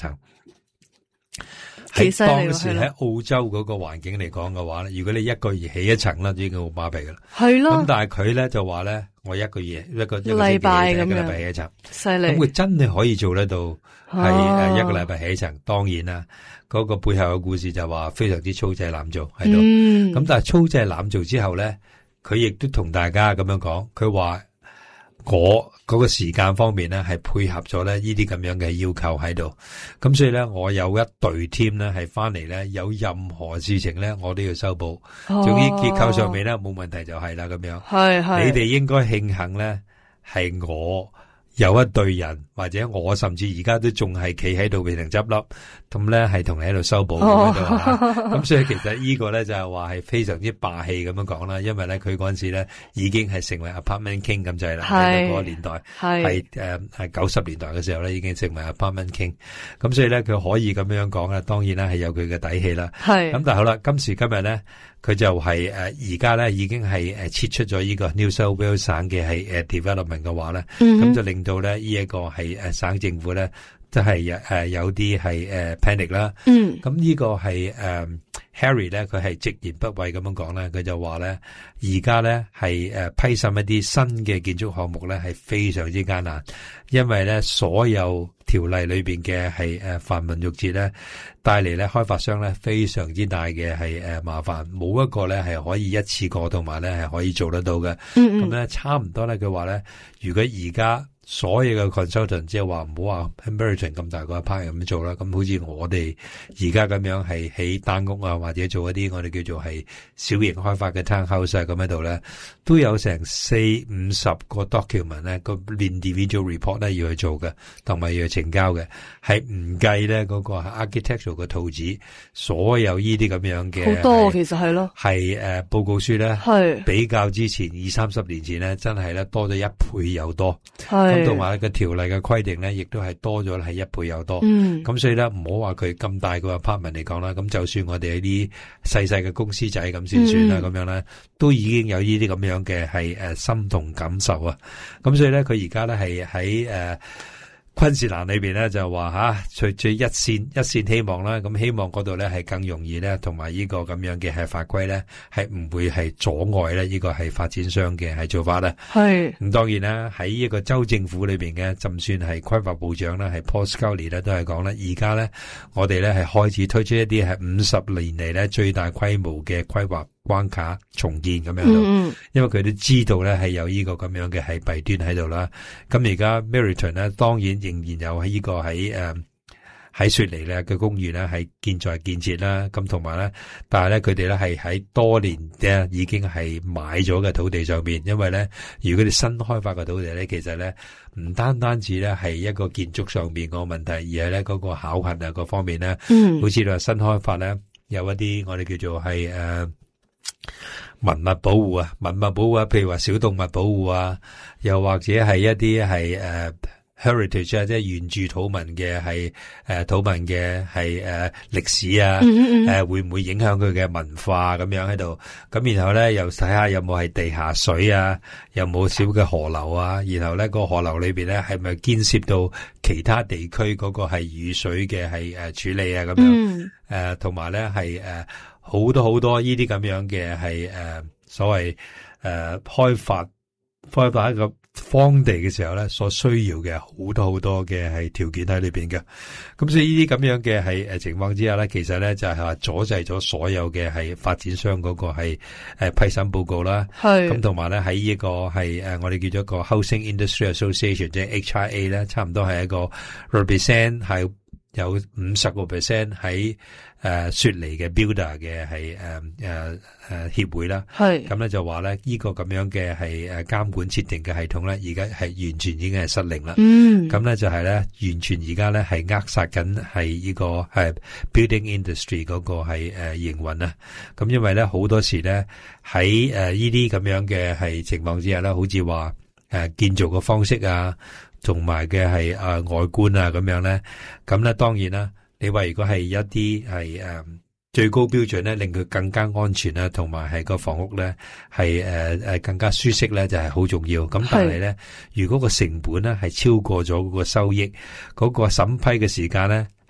層。喺當時喺澳洲嗰個環境嚟講嘅話咧，如果你一個月起一層啦，已經好巴閉噶啦。 係咯。咁但係佢咧就話咧，我一個月一個禮拜咁樣， 一個禮拜起一層， 犀利。 咁佢真係可以做得到，係一個禮拜起一層。當然啦，嗰個背後嘅故事就話非常之粗製濫造喺度。咁但係粗製濫造之後咧，佢亦都同大家咁樣講，佢話嗰個時間方面咧係配合咗咧呢啲咁樣嘅要求喺度，咁所以咧我有一隊 team 咧係翻嚟咧，有任何事情咧我都要修補。總之結構上面咧冇問題就係啦咁樣。係你哋應該慶幸咧係我有一隊人，或者我甚至而家都仲係企喺度未曾執笠，咁咧係同你喺度修補咁咁所以其實呢個咧就係話係非常之霸氣咁樣講啦，因為咧佢嗰陣時咧已經係成為 apartment king 咁滯啦，喺嗰個年代係係90年代嘅時候咧已經成為 apartment king， 咁所以咧佢可以咁樣講啦，當然啦係有佢嘅底氣啦。咁但係好啦，今時今日咧佢就係而家咧已經係撤出咗呢個 New South Wales 省嘅係development 嘅話咧，咁就令到咧呢一個係省政府咧都係有啲係panic 啦。咁呢個係Harry 咧佢係直言不諱咁樣講咧，佢就話咧而家咧係批審一啲新嘅建築項目咧係非常之艱難，因為咧所有條例裏邊嘅係繁文縟節咧帶嚟咧開發商咧非常之大嘅係麻煩，冇一個咧係可以一次過同埋咧係可以做得到嘅。咁咧差唔多咧佢話咧，如果而家所有嘅 consultant 即係話唔好話 Meriton 咁大個一批咁做啦，咁好似我哋而家咁樣係起單屋啊，或者做一啲我哋叫做係小型開發嘅 townhouse 啊咁喺度咧，都有成40-50個 document 咧個 individual report 咧要去做嘅，同埋要去呈交嘅，係唔計咧嗰個 architectural 嘅圖紙，所有呢啲咁樣嘅好多其實係咯，係報告書咧係比較之前20-30年前咧真係咧多咗1倍有多。咁同埋個條例嘅規定咧，亦都係多咗係1倍有多。咁所以咧，唔好話佢咁大個 apartment 嚟講啦，咁就算我哋啲細細嘅公司仔咁先算啦，咁樣咧，都已經有呢啲咁樣嘅係心同感受啊。咁所以咧，佢而家咧係喺昆士蘭裏邊咧就話最一線希望啦，咁希望嗰度咧係更容易咧，同埋呢個咁樣嘅係法規咧係唔會係阻礙咧呢個係發展商嘅係做法啦。係咁當然啦，喺呢個州政府裏邊嘅，就算係規劃部長啦，係 Paul Scully 咧都係講咧，而家咧我哋咧係開始推出一啲係50年嚟咧最大規模嘅規劃關卡重建咁樣度，因為佢都知道咧係有呢個咁樣嘅係弊端喺度啦。咁而家 Meriton 咧，當然仍然有喺呢個喺雪梨咧嘅公寓咧係建設啦。咁同埋咧，但係咧佢哋咧係喺多年嘅已經係買咗嘅土地上邊，因為咧如果你新開發嘅土地咧，其實咧唔單止咧係一個建築上邊個問題，而係咧嗰個考核啊各方面咧，好似你話新開發咧有一啲我哋叫做係文物保護啊，譬如話小動物保護啊，又或者係一啲係heritage 啊，即係原住土民嘅係土民嘅係歷史啊，會唔會影響佢嘅文化咁樣喺度？咁然後咧又睇下有冇係地下水啊，有冇小嘅河流啊？然後咧個河流裏邊咧係咪牽涉到其他地區嗰個係雨水嘅係處理啊咁樣？同埋咧係好多呢啲咁樣嘅係所謂開發一個荒地嘅時候咧，所需要嘅好多嘅係條件喺裏邊嘅。咁所以呢啲咁樣嘅係情況之下咧，其實咧就係話阻滯咗所有嘅係發展商嗰個係批審報告啦。係咁同埋咧喺呢個係我哋叫做一個 Housing Industry Association 即係 HIA 咧，差唔多係一個 represent 係有50% 喺雪梨嘅 builder 嘅係協會啦，係咁咧就話咧呢個咁樣嘅係監管設定嘅系統咧，而家係完全已經係失靈啦。咁咧就係咧完全而家咧係扼殺緊係呢個係 building industry 嗰個係營運啊。咁因為咧好多時咧喺呢啲咁樣嘅係情況之下咧，好似話建造嘅方式啊，同埋嘅係外觀啊咁樣咧，咁咧當然啦。你話如果係一啲係最高標準咧，令佢更加安全啦，同埋係個房屋咧係更加舒適咧，就係好重要。咁但係咧，如果個成本咧係超過咗嗰個收益，嗰個審批嘅時間咧